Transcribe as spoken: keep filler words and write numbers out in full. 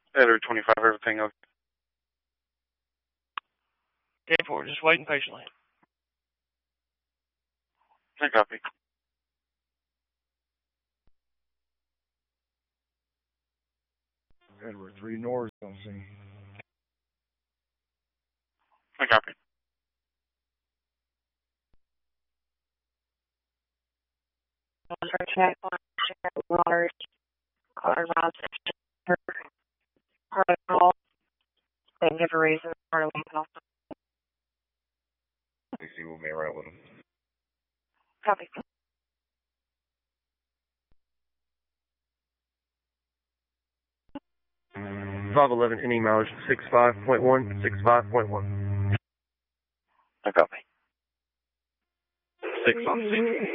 Edward twenty-five, everything okay? ten four, just waiting patiently. I copy. Edward three North on scene. I copy. Check on waters, around protocol. They give a reason for the week off. They see what may right with them. Copy. five eleven, any mileage, six five point one, six five point one. I copy. six five.